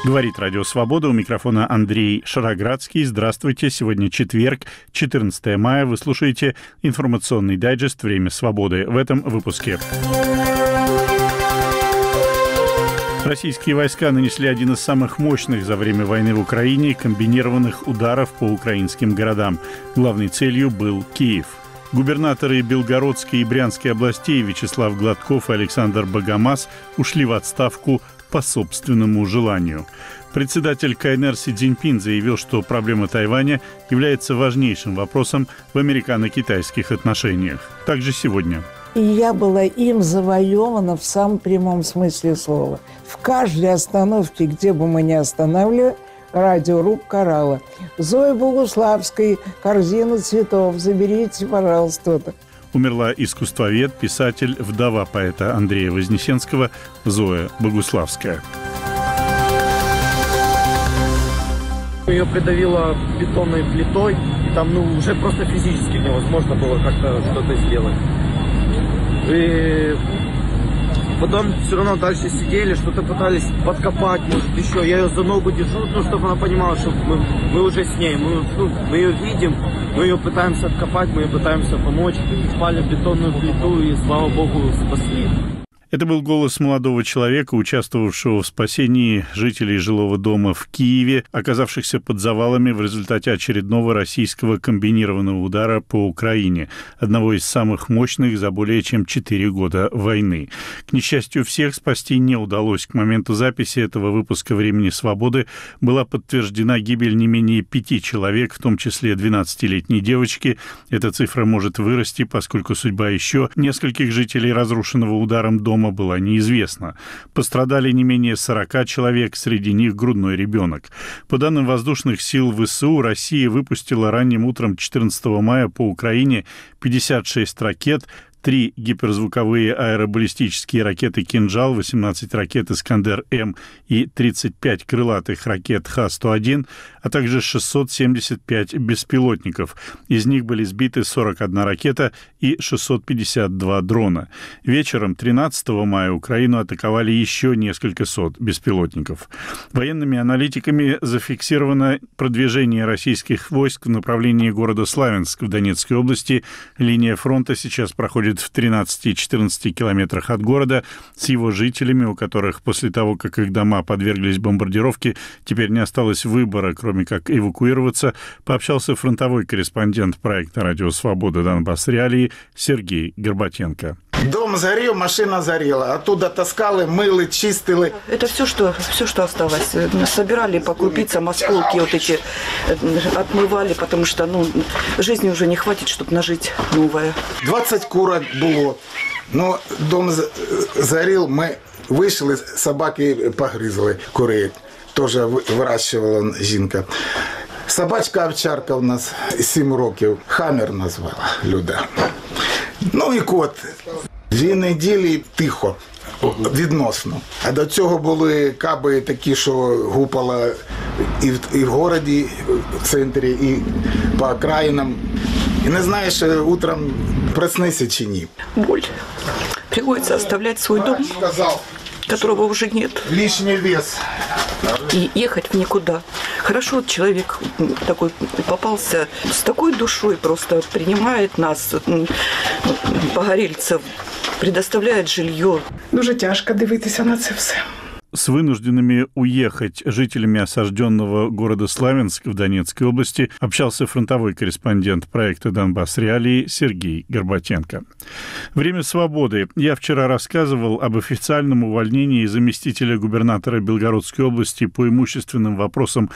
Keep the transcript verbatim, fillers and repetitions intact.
Говорит Радио Свобода, у микрофона Андрей Шароградский. Здравствуйте. Сегодня четверг, четырнадцатое мая. Вы слушаете информационный дайджест «Время свободы». В этом выпуске. Российские войска нанесли один из самых мощных за время войны в Украине комбинированных ударов по украинским городам. Главной целью был Киев. Губернаторы Белгородской и Брянской областей Вячеслав Гладков и Александр Богомаз ушли в отставку по собственному желанию. Председатель КНР Си Цзиньпин заявил, что проблема Тайваня является важнейшим вопросом в американо-китайских отношениях. Также сегодня. И я была им завоевана в самом прямом смысле слова. В каждой остановке, где бы мы ни останавливали, радиорубка орала: Зоя Богуславской, корзина цветов, заберите, пожалуйста. Умерла искусствовед, писатель, вдова поэта Андрея Вознесенского Зоя Богуславская. Ее придавило бетонной плитой, и там ну, уже просто физически невозможно было как-то что-то сделать. И потом все равно дальше сидели, что-то пытались подкопать, может еще. Я ее за ногу держу, ну, чтобы она понимала, что мы, мы уже с ней, мы, ну, мы ее видим, мы ее пытаемся откопать, мы ее пытаемся помочь. Спали в бетонную плиту и, слава богу, спасли. Это был голос молодого человека, участвовавшего в спасении жителей жилого дома в Киеве, оказавшихся под завалами в результате очередного российского комбинированного удара по Украине, одного из самых мощных за более чем четыре года войны. К несчастью, всех спасти не удалось. К моменту записи этого выпуска «Времени свободы» была подтверждена гибель не менее пяти человек, в том числе двенадцатилетней девочки. Эта цифра может вырасти, поскольку судьба еще нескольких жителей разрушенного ударом дома была неизвестна. Пострадали не менее сорока человек, среди них грудной ребенок. По данным воздушных сил ВСУ, Россия выпустила ранним утром четырнадцатого мая по Украине пятьдесят шесть ракет, три гиперзвуковые аэробаллистические ракеты «Кинжал», восемнадцать ракет «Искандер-М» и тридцать пять крылатых ракет Х сто один, а также шестьсот семьдесят пять беспилотников. Из них были сбиты сорок одна ракета и шестьсот пятьдесят два дрона. Вечером тринадцатого мая Украину атаковали еще несколько сот беспилотников. Военными аналитиками зафиксировано продвижение российских войск в направлении города Славянск в Донецкой области. Линия фронта сейчас проходит в тринадцати-четырнадцати километрах от города, с его жителями, у которых после того, как их дома подверглись бомбардировке, теперь не осталось выбора, кроме как эвакуироваться, пообщался фронтовой корреспондент проекта «Радио Свобода» Донбасс Реалии Сергей Горбатенко. Дом зарил, машина зарила. Оттуда таскали, мыли, чистили. Это все, что, все, что осталось. Собирали по крупицам, осколки вот эти отмывали, потому что ну, жизни уже не хватит, чтобы нажить новое. двадцать курок было. Но дом зарил, мы вышли, собаки погрызли курей. Тоже вирощувала жінка. Собачка овчарка у нас сім років. Хаммер назвала Люда. Ну і кот. Дві неділі тихо, відносно. А до цього були каби такі, що гупала і в, і в городі, в центрі, і по окраїнам. І не знаєш, утром проснися чи ні. Боль. Приходится оставлять свой дом, которого уже нет. Лишний вес. И ехать в никуда. Хорошо, человек такой попался с такой душой, просто принимает нас, погорельцев, предоставляет жилье. Дуже тяжко дивитися на це все. С вынужденными уехать жителями осажденного города Славянск в Донецкой области общался фронтовой корреспондент проекта «Донбасс Реалии» Сергей Горбатенко. Время свободы. Я вчера рассказывал об официальном увольнении заместителя губернатора Белгородской области по имущественным вопросам